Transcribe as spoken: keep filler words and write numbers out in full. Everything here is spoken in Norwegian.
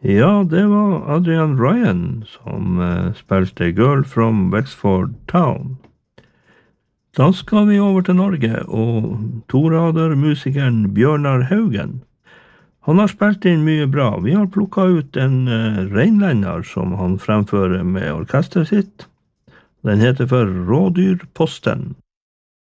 Ja, det var Adrian Ryan som uh, spilte Girl from Wexford Town. Da skal vi over til Norge, og torader-musikeren Bjørnar Haugen. Han har spilt inn mye bra. Vi har plukket ut en uh, reinlender som han fremfører med orkestret sitt. Den heter for Rådyrposten.